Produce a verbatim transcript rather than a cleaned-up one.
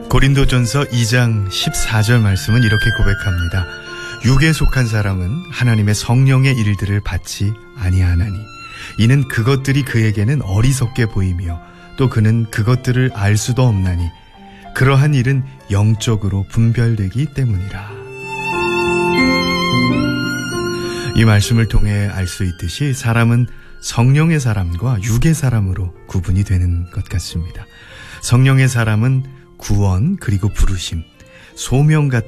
고린도전서 이 장 십사 절 말씀은 이렇게 고백합니다. 육에 속한 사람은 하나님의 성령의 일들을 받지 아니하나니 이는 그것들이 그에게는 어리석게 보이며 또 그는 그것들을 알 수도 없나니 그러한 일은 영적으로 분별되기 때문이라. 이 말씀을 통해 알 수 있듯이 사람은 성령의 사람과 육의 사람으로 구분이 되는 것 같습니다. 성령의 사람은 구원 그리고 부르심, 소명 같은